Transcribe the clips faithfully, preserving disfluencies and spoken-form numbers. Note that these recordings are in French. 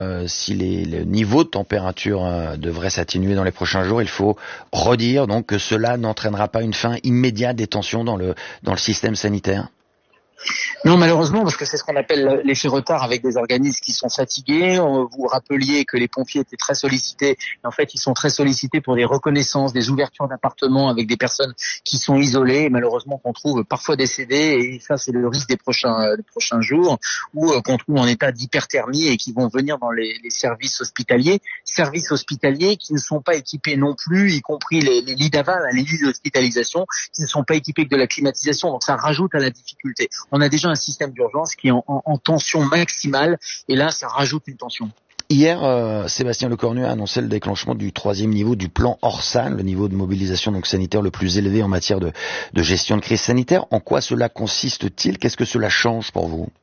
euh, si les, le niveau de température euh, devrait s'atténuer dans les prochains jours, il faut redire donc que cela n'entraînera pas une fin immédiate des tensions dans le dans le système sanitaire. Non, malheureusement, parce que c'est ce qu'on appelle l'effet retard avec des organismes qui sont fatigués. Vous rappeliez que les pompiers étaient très sollicités. En fait, ils sont très sollicités pour des reconnaissances, des ouvertures d'appartements avec des personnes qui sont isolées, et malheureusement qu'on trouve parfois décédées. Et ça, c'est le risque des prochains, des prochains jours, ou qu'on trouve en état d'hyperthermie et qui vont venir dans les, les services hospitaliers. Services hospitaliers qui ne sont pas équipés non plus, y compris les, les lits d'aval, les lits d'hospitalisation, qui ne sont pas équipés que de la climatisation. Donc ça rajoute à la difficulté. On a déjà un système d'urgence qui est en, en, en tension maximale, et là, ça rajoute une tension. Hier, euh, Sébastien Lecornu a annoncé le déclenchement du troisième niveau du plan Orsan, le niveau de mobilisation donc sanitaire le plus élevé en matière de, de gestion de crise sanitaire. En quoi cela consiste-t-il? Qu'est-ce que cela change pour vous?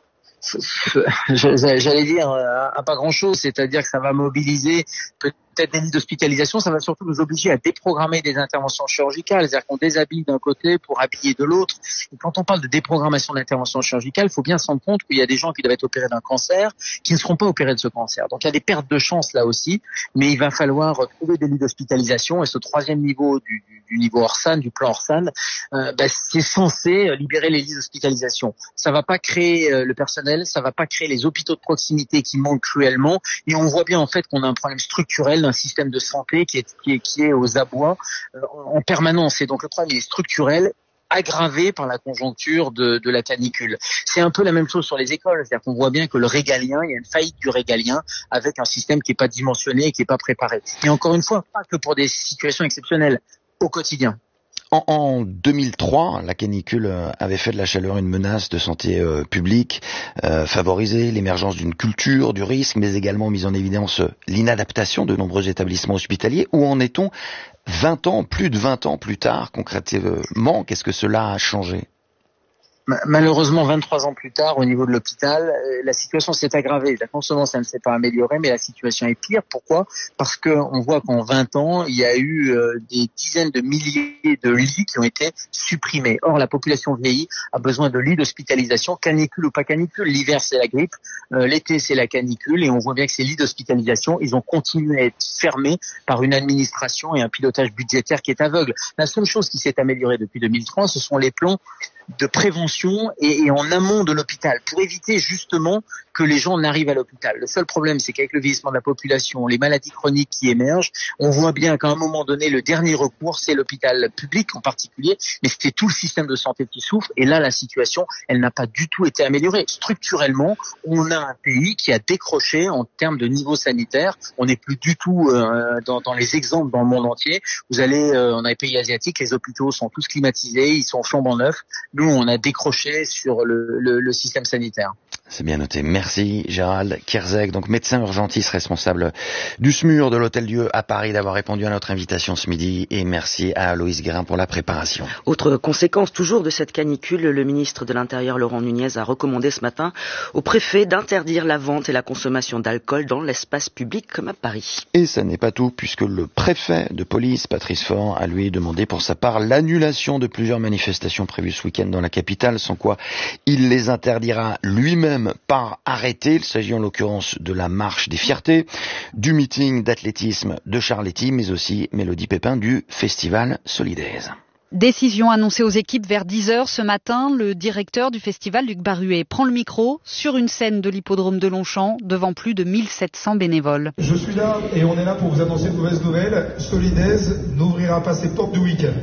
J'allais dire à pas grand-chose, c'est-à-dire que ça va mobiliser peut-être des lits d'hospitalisation, ça va surtout nous obliger à déprogrammer des interventions chirurgicales, c'est-à-dire qu'on déshabille d'un côté pour habiller de l'autre. Et quand on parle de déprogrammation d'intervention chirurgicale, il faut bien se rendre compte qu'il y a des gens qui doivent être opérés d'un cancer qui ne seront pas opérés de ce cancer. Donc il y a des pertes de chance là aussi, mais il va falloir trouver des lits d'hospitalisation, et ce troisième niveau du, du, du niveau Orsan, du plan Orsan, euh, bah, c'est censé libérer les lits d'hospitalisation. Ça va pas créer euh, le personnel, ça va pas créer les hôpitaux de proximité qui manquent cruellement, et on voit bien en fait qu'on a un problème structurel d'un système de santé qui est, qui est, qui est aux abois euh, en permanence. Et donc le problème il est structurel, aggravé par la conjoncture de, de la canicule. C'est un peu la même chose sur les écoles, c'est-à-dire qu'on voit bien que le régalien, il y a une faillite du régalien avec un système qui n'est pas dimensionné et qui n'est pas préparé. Et encore une fois, pas que pour des situations exceptionnelles, au quotidien. En, en deux mille trois, la canicule avait fait de la chaleur une menace de santé euh, publique, euh, favorisé l'émergence d'une culture du risque, mais également mis en évidence l'inadaptation de nombreux établissements hospitaliers. Où en est-on vingt ans, plus de vingt ans plus tard, concrètement? Qu'est-ce que cela a changé? Malheureusement, vingt-trois ans plus tard, au niveau de l'hôpital, la situation s'est aggravée. Non seulement ça ne s'est pas amélioré, mais la situation est pire. Pourquoi? Parce que on voit qu'en vingt ans, il y a eu euh, des dizaines de milliers de lits qui ont été supprimés. Or, la population vieillit, a besoin de lits d'hospitalisation, canicule ou pas canicule. L'hiver, c'est la grippe, euh, l'été, c'est la canicule, et on voit bien que ces lits d'hospitalisation, ils ont continué à être fermés par une administration et un pilotage budgétaire qui est aveugle. La seule chose qui s'est améliorée depuis deux mille trois, ce sont les plans de prévention et, et en amont de l'hôpital pour éviter justement que les gens n'arrivent à l'hôpital. Le seul problème, c'est qu'avec le vieillissement de la population, les maladies chroniques qui émergent, on voit bien qu'à un moment donné, le dernier recours, c'est l'hôpital public en particulier, mais c'était tout le système de santé qui souffre, et là, la situation, elle n'a pas du tout été améliorée. Structurellement, on a un pays qui a décroché en termes de niveau sanitaire. On n'est plus du tout euh, dans, dans les exemples dans le monde entier. Vous allez euh, dans les pays asiatiques, les hôpitaux sont tous climatisés, ils sont flambant neufs. Nous, on a décroché sur le, le, le système sanitaire. C'est bien noté. Merci Gérald Kierzek, donc médecin urgentiste responsable du SMUR de l'Hôtel-Dieu à Paris, d'avoir répondu à notre invitation ce midi, et merci à Aloïs Guérin pour la préparation. Autre conséquence toujours de cette canicule, le ministre de l'Intérieur Laurent Nunez a recommandé ce matin au préfet d'interdire la vente et la consommation d'alcool dans l'espace public comme à Paris. Et ça n'est pas tout, puisque le préfet de police, Patrice Faure, a lui demandé pour sa part l'annulation de plusieurs manifestations prévues ce week-end dans la capitale, sans quoi il les interdira lui-même par arrêté. Il s'agit en l'occurrence de la marche des fiertés, du meeting d'athlétisme de Charletti, mais aussi Mélodie Pépin du festival Solidaise. Décision annoncée aux équipes vers dix heures ce matin. Le directeur du festival, Luc Barruet, prend le micro sur une scène de l'hippodrome de Longchamp devant plus de mille sept cents bénévoles. Je suis là et on est là pour vous annoncer une mauvaise nouvelle. Solidaise n'ouvrira pas ses portes du week-end.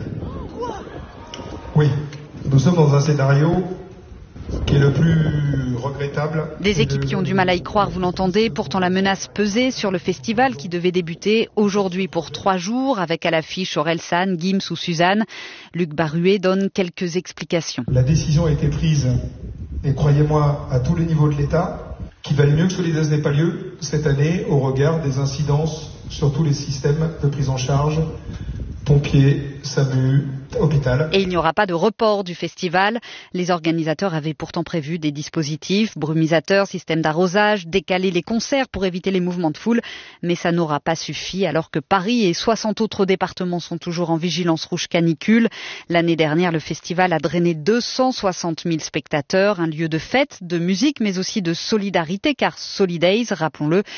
Oui, nous sommes dans un scénario qui est le plus regrettable. Des équipes qui ont du mal à y croire, vous l'entendez. Pourtant, la menace pesait sur le festival qui devait débuter aujourd'hui pour trois jours avec à l'affiche Orelsan, Gims ou Suzanne. Luc Barruet donne quelques explications. La décision a été prise, et croyez-moi, à tous les niveaux de l'État, qu'il valait mieux que Solidaise n'ait pas lieu cette année au regard des incidences sur tous les systèmes de prise en charge, pompiers, SAMU, hôpital. Et il n'y aura pas de report du festival. Les organisateurs avaient pourtant prévu des dispositifs, brumisateurs, système d'arrosage, décaler les concerts pour éviter les mouvements de foule. Mais ça n'aura pas suffi alors que Paris et soixante autres départements sont toujours en vigilance rouge canicule. L'année dernière, le festival a drainé deux cent soixante mille spectateurs, un lieu de fête, de musique mais aussi de solidarité car Solidays, rappelons-le,